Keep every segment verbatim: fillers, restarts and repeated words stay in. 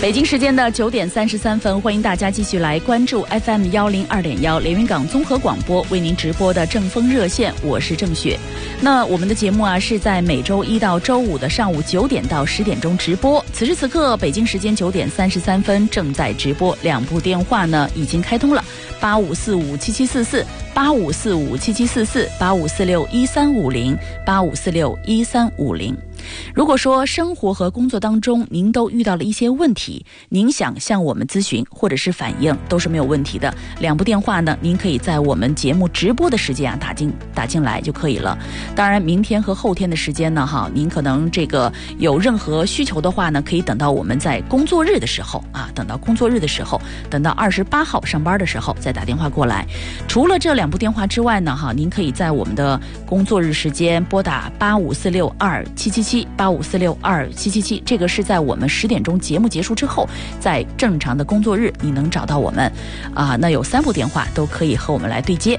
北京时间的九点三十三分，欢迎大家继续来关注 F M 幺零二点一连云港综合广播为您直播的正风热线，我是郑雪。那我们的节目啊是在每周一到周五的上午九点到十点钟直播。此时此刻，北京时间九点三十三分正在直播，两部电话呢已经开通了，八五四五七七四四、八五四五七七四四、八五四六一三五零、八五四六一三五零。如果说生活和工作当中您都遇到了一些问题，您想向我们咨询或者是反映都是没有问题的。两部电话呢，您可以在我们节目直播的时间啊打进打进来就可以了。当然明天和后天的时间呢哈，您可能这个有任何需求的话呢，可以等到我们在工作日的时候啊，等到工作日的时候，等到二十八号上班的时候再打电话过来。除了这两部电话之外呢哈，您可以在我们的工作日时间拨打八五四六二七七七、八五四六二七七七，这个是在我们十点钟节目结束之后，在正常的工作日你能找到我们啊。那有三部电话都可以和我们来对接。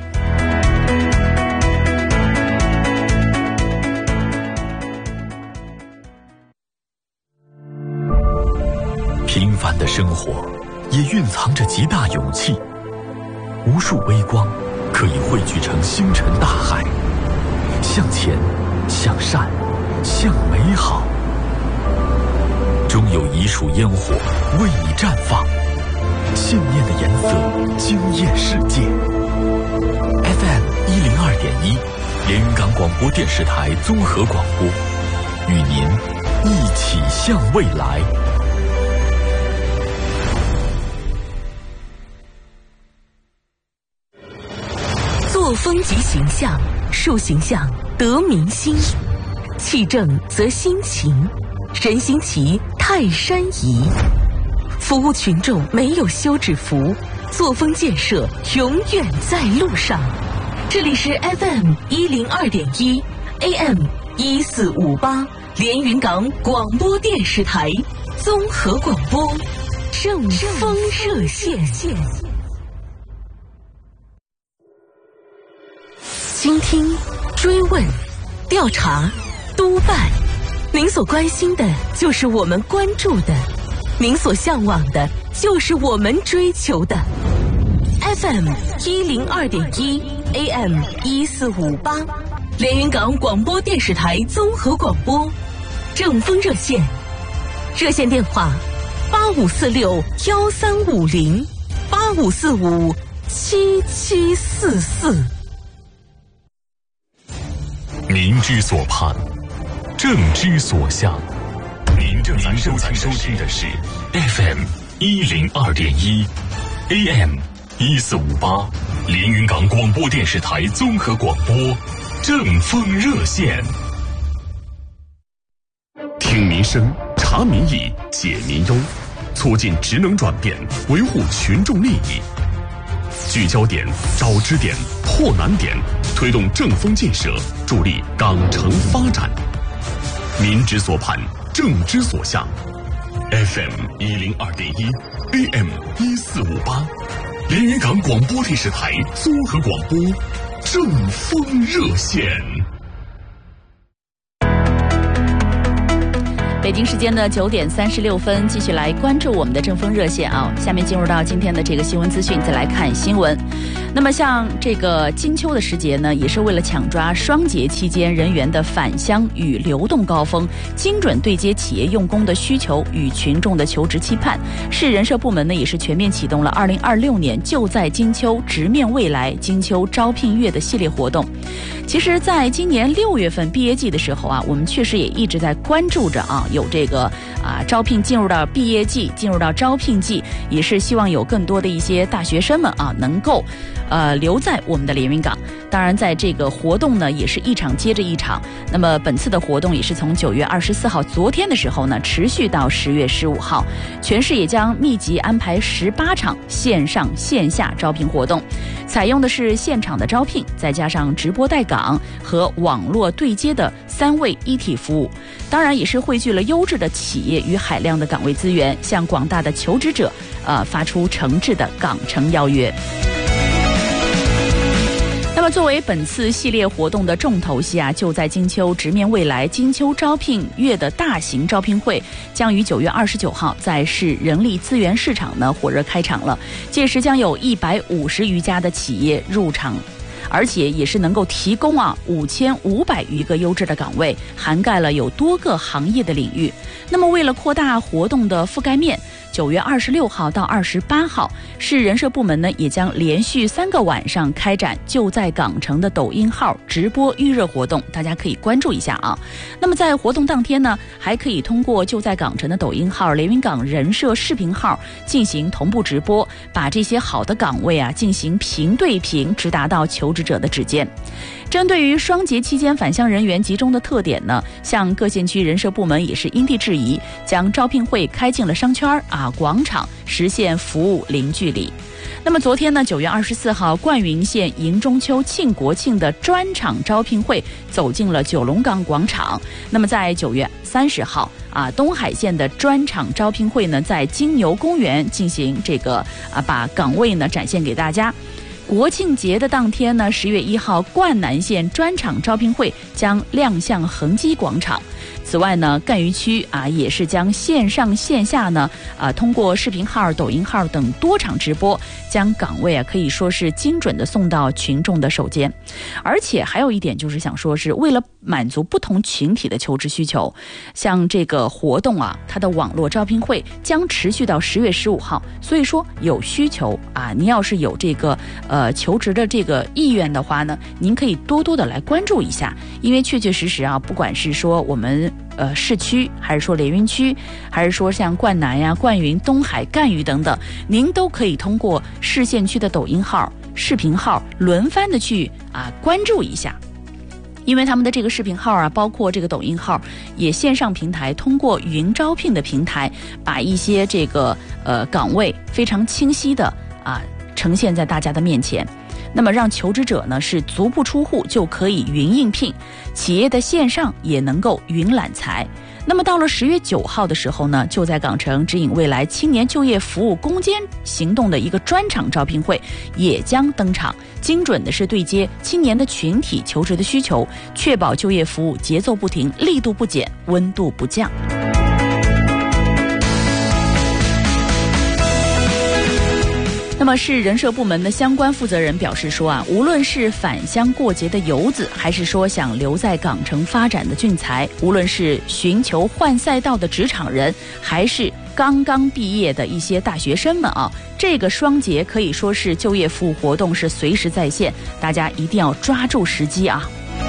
平凡的生活也蕴藏着极大勇气，无数微光可以汇聚成星辰大海，向前，向善，向美好，终有一束烟火为你绽放，信念的颜色惊艳世界。 F M 一零二点一连云港广播电视台综合广播，与您一起向未来。 作风及形象，树形象得民心，气正则心情，人心齐泰山移。服务群众没有休止符，作风建设永远在路上。这里是 F M 一零二点一 A M 一四五八连云港广播电视台综合广播正风热线。倾听、追问、调查、督办，您所关心的就是我们关注的，您所向往的就是我们追求的。F M 一零二点一 A M 一四五八连云港广播电视台综合广播正风热线，热线电话八五四六幺三五零、八五四五七七四四。 民之所盼，政之所向。您正在收听的是 F M 一零二点一 A M 一四五八连云港广播电视台综合广播正风热线。听民生，察民意，解民忧，促进职能转变，维护群众利益。聚焦点，找支点，破难点，推动正风建设，助力港城发展。民之所盼，政之所向。F M 一零二点一 A M 一四五八连云港广播电视台综合广播正风热线。 北京时间的九点三十六分，继续来关注我们的正风热线啊。下面进入到今天的这个新闻资讯，再来看新闻。那么像这个金秋的时节呢，也是为了抢抓双节期间人员的返乡与流动高峰，精准对接企业用工的需求与群众的求职期盼。市人社部门呢，也是全面启动了二零二六年就在金秋直面未来金秋招聘月的系列活动。其实在今年六月份毕业季的时候啊，我们确实也一直在关注着啊，有这个啊招聘进入到毕业季，进入到招聘季，也是希望有更多的一些大学生们啊能够呃留在我们的连云港。当然在这个活动呢也是一场接着一场，那么本次的活动也是从九月二十四号昨天的时候呢持续到十月十五号，全市也将密集安排十八场线上线下招聘活动，采用的是现场的招聘，再加上直播带岗和网络对接的三位一体服务。当然也是汇聚了优质的企业与海量的岗位资源，向广大的求职者呃发出诚挚的岗城邀约。 那么作为本次系列活动的重头戏啊，就在金秋直面未来金秋招聘月的大型招聘会将于九月二十九号在市人力资源市场呢火热开场了。届时将有一百五十余家的企业入场，而且也是能够提供啊五千五百余个优质的岗位，涵盖了有多个行业的领域。那么为了扩大活动的覆盖面，九月二十六号到二十八号，市人社部门呢也将连续三个晚上开展就在港城的抖音号直播预热活动，大家可以关注一下啊。那么在活动当天呢，还可以通过就在港城的抖音号、连云港人社视频号进行同步直播，把这些好的岗位啊进行平对平，直达到求职者的指尖。针对于双节期间返乡人员集中的特点呢，像各县区人社部门也是因地制宜，将招聘会开进了商圈啊、广场，实现服务零距离。那么昨天呢，九月二十四号，灌云县迎中秋庆国庆的专场招聘会走进了九龙岗广场。那么在九月三十号啊，东海县的专场招聘会呢，在金牛公园进行这个啊，把岗位呢展现给大家。国庆节的当天呢，十月一号，灌南县专场招聘会将亮相恒基广场。此外呢，赣榆区啊也是将线上线下呢啊通过视频号、抖音号等多场直播，将岗位啊可以说是精准的送到群众的手间。而且还有一点就是想说，是为了满足不同群体的求职需求，像这个活动啊，它的网络招聘会将持续到十月十五号。所以说有需求啊，您要是有这个呃求职的这个意愿的话呢，您可以多多的来关注一下，因为确确实实啊，不管是说我们呃市区，还是说连云区，还是说像灌南呀、灌云、东海、赣榆等等，您都可以通过市县区的抖音号、视频号轮番的去啊关注一下。因为他们的这个视频号啊，包括这个抖音号，也线上平台通过云招聘的平台，把一些这个呃岗位非常清晰的啊呈现在大家的面前。那么让求职者呢是足不出户就可以云应聘，企业的线上也能够云揽才。那么到了十月九号的时候呢，就在港城指引未来青年就业服务攻坚行动的一个专场招聘会也将登场，精准的是对接青年的群体求职的需求，确保就业服务节奏不停，力度不减，温度不降。那么市人社部门的相关负责人表示说啊，无论是返乡过节的游子，还是说想留在港城发展的俊才，无论是寻求换赛道的职场人，还是刚刚毕业的一些大学生们啊，这个双节可以说是就业服务活动是随时在线，大家一定要抓住时机啊。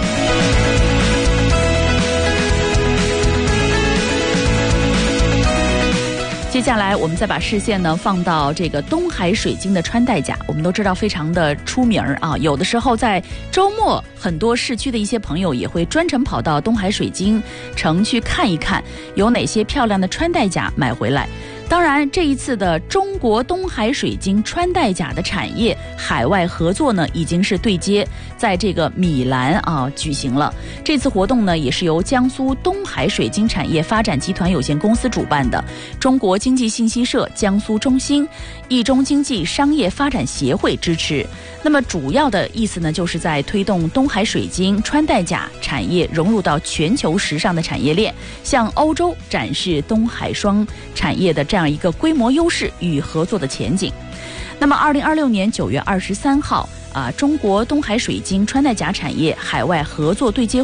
接下来我们再把视线呢放到这个东海水晶的穿戴甲，我们都知道非常的出名啊，有的时候在周末很多市区的一些朋友也会专程跑到东海水晶城去看一看有哪些漂亮的穿戴甲买回来。当然这一次的中国东海水晶穿戴甲的产业海外合作呢，已经是对接在这个米兰啊举行了。这次活动呢，也是由江苏东海水晶产业发展集团有限公司主办的，中国经济信息社江苏中心、易中经济商业发展协会支持。那么主要的意思呢，就是在推动东海水晶穿戴甲产业融入到全球时尚的产业链，向欧洲展示东海双产业的这样一个规模优势与合作的前景。那么二零二六年九月二十三号啊，中国东海水晶穿戴甲产业海外合作对接